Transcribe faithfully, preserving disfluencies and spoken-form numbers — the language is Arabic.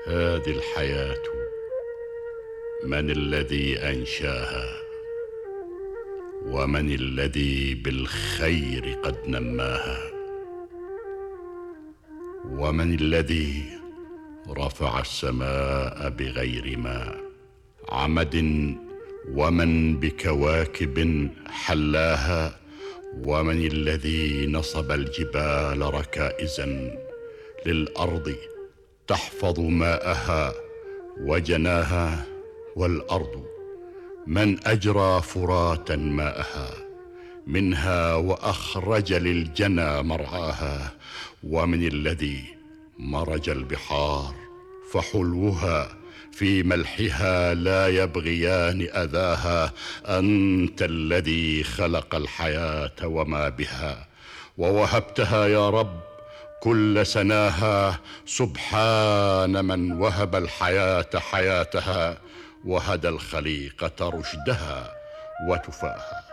هذه الحياة من الذي أنشاها؟ ومن الذي بالخير قد نماها؟ ومن الذي رفع السماء بغير ماء عمد؟ ومن بكواكب حلاها؟ ومن الذي نصب الجبال ركائزا للأرض تحفظ ماءها وجناها؟ والأرض من أجرى فراتا ماءها منها وأخرج للجنى مرعاها؟ ومن الذي مرج البحار فحلوها في ملحها لا يبغيان أذاها؟ أنت الذي خلق الحياة وما بها ووهبتها يا رب كل سناها. سبحان من وهب الحياة حياتها وهدى الخليقة رشدها وتفاها.